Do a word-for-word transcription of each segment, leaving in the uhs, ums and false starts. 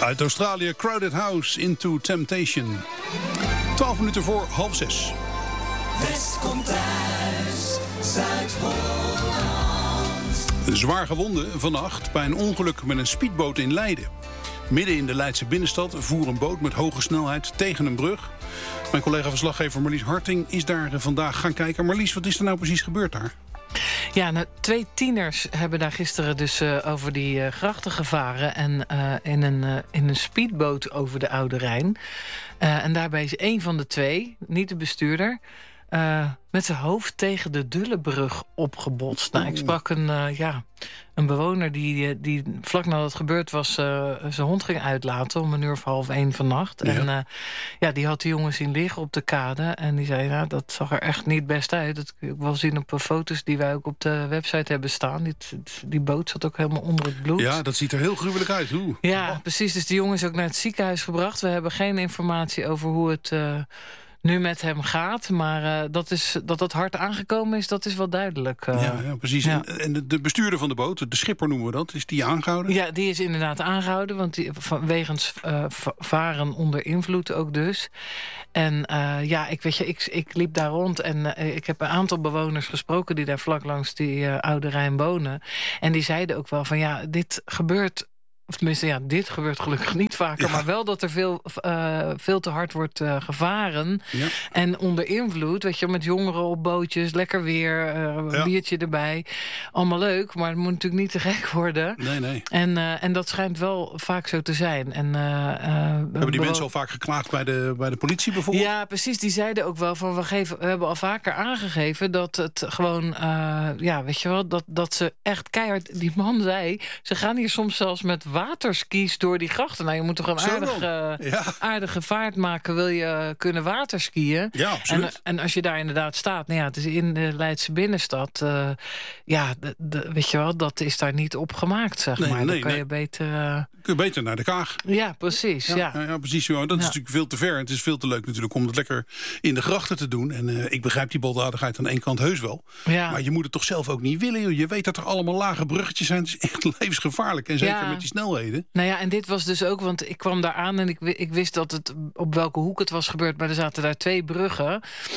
Uit Australië, Crowded House, Into Temptation. Twaalf minuten voor half zes. West komt thuis, Zuid-Holland. Zwaar gewonden vannacht bij een ongeluk met een speedboot in Leiden. Midden in de Leidse binnenstad voer een boot met hoge snelheid tegen een brug. Mijn collega-verslaggever Marlies Harting is daar vandaag gaan kijken. Marlies, wat is er nou precies gebeurd daar? Ja, nou, twee tieners hebben daar gisteren dus uh, over die uh, grachten gevaren... en uh, in, een, uh, in een speedboot over de Oude Rijn. Uh, en daarbij is één van de twee, niet de bestuurder... Uh, met zijn hoofd tegen de Dullebrug opgebotst. Nou, ik sprak een, uh, ja, een bewoner die, die vlak nadat het gebeurd was... Uh, zijn hond ging uitlaten om een uur of half één vannacht. Ja. En uh, ja, die had de jongen zien liggen op de kade. En die zei, nou, dat zag er echt niet best uit. Dat kun je ook wel zien op foto's die wij ook op de website hebben staan. Die, die boot zat ook helemaal onder het bloed. Ja, dat ziet er heel gruwelijk uit. Oeh. Ja, oh. precies. Dus die jongen is ook naar het ziekenhuis gebracht. We hebben geen informatie over hoe het... Uh, nu met hem gaat, maar uh, dat, is, dat dat hard aangekomen is, dat is wel duidelijk. Uh, ja, ja, precies. Ja. En, en de bestuurder van de boot, de schipper noemen we dat, is die aangehouden? Ja, die is inderdaad aangehouden, want die, wegens uh, varen onder invloed ook dus. En uh, ja, ik, weet je, ik, ik liep daar rond en uh, ik heb een aantal bewoners gesproken die daar vlak langs die uh, Oude Rijn wonen. En die zeiden ook wel van ja, dit gebeurt... Of tenminste, ja, dit gebeurt gelukkig niet vaker. Ja. Maar wel dat er veel, uh, veel te hard wordt uh, gevaren. Ja. En onder invloed, weet je, met jongeren op bootjes, lekker weer, uh, een ja. biertje erbij. Allemaal leuk, maar het moet natuurlijk niet te gek worden. Nee, nee. En, uh, en dat schijnt wel vaak zo te zijn. En, uh, uh, hebben die bewo- mensen al vaak geklaagd bij de, bij de politie bijvoorbeeld? Ja, precies. Die zeiden ook wel van, we, geven, we hebben al vaker aangegeven dat het gewoon, uh, ja, weet je wel, dat, dat ze echt keihard, die man zei, ze gaan hier soms zelfs met waterskis door die grachten. Nou, je moet toch een aardige, ja. aardige vaart maken, wil je kunnen waterskiën. Ja, absoluut. En, en als je daar inderdaad staat, nou ja, het is in de Leidse binnenstad, uh, ja, de, de, weet je wel, dat is daar niet op gemaakt, zeg nee, maar. Nee, Dan kan nee. je beter... Uh... Kun je beter naar de Kaag. Ja, precies. Ja, ja. ja, ja precies. Dat is ja. natuurlijk veel te ver. En het is veel te leuk natuurlijk om het lekker in de grachten te doen. En uh, ik begrijp die baldadigheid aan één kant heus wel. Ja. Maar je moet het toch zelf ook niet willen. Joh. Je weet dat er allemaal lage bruggetjes zijn. Het is echt levensgevaarlijk. En zeker ja. met die snelheden. Nou ja, en dit was dus ook, want ik kwam daar aan en ik, ik wist dat het op welke hoek het was gebeurd. Maar er zaten daar twee bruggen.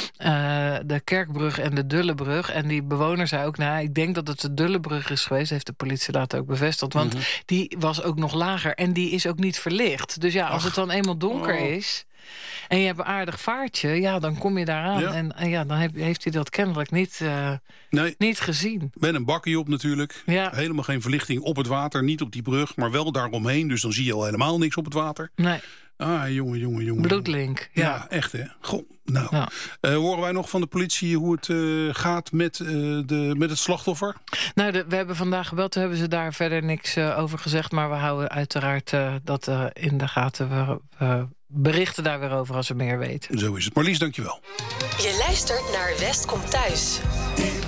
Uh, de Kerkbrug en de Dullebrug. En die bewoner zei ook, nou, ik denk dat het de Dullebrug is geweest. Heeft de politie later ook bevestigd. Want mm-hmm. die was ook nog lager en die is ook niet verlicht. Dus ja, als Ach. het dan eenmaal donker oh. is en je hebt een aardig vaartje, ja, dan kom je daaraan. Ja. En, en ja, dan heb, heeft hij dat kennelijk niet, uh, nee. niet gezien. Met een bakkie op natuurlijk. Ja. Helemaal geen verlichting op het water, niet op die brug, maar wel daaromheen. Dus dan zie je al helemaal niks op het water. Nee. Ah, jongen, jongen, jongen. Bloedlink, ja. Ja, echt hè. Goh, nou. Ja. Uh, horen wij nog van de politie hoe het uh, gaat met, uh, de, met het slachtoffer? Nou, de, we hebben vandaag gebeld, toen hebben ze daar verder niks uh, over gezegd. Maar we houden uiteraard uh, dat uh, in de gaten. We uh, berichten daar weer over als we meer weten. Zo is het. Marlies, dankjewel. Je luistert naar West komt thuis.